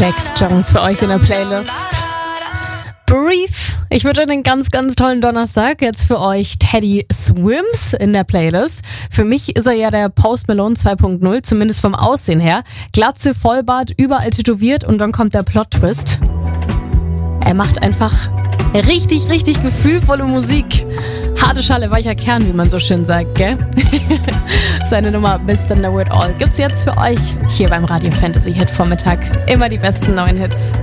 Jax Jones für euch in der Playlist. Breathe. Ich wünsche einen ganz, ganz tollen Donnerstag. Jetzt für euch Teddy Swims in der Playlist. Für mich ist er ja der Post Malone 2.0, zumindest vom Aussehen her. Glatze, Vollbart, überall tätowiert und dann kommt der Plot-Twist. Er macht einfach richtig, richtig gefühlvolle Musik. Harte Schale, weicher Kern, wie man so schön sagt, gell? Seine Nummer Mr. Know It All gibt's jetzt für euch hier beim Radio Fantasy Hit Vormittag. Immer die besten neuen Hits.